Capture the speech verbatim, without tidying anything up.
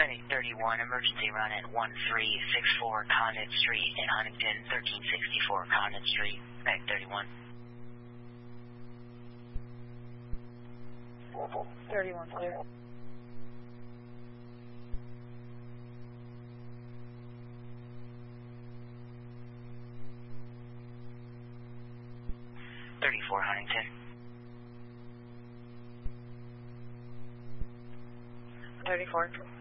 Medic thirty-one, emergency run at one three six four Condit Street in Huntington, thirteen sixty-four Condit Street. Medic thirty-one. thirty-one, clear. thirty-four Huntington. thirty-four.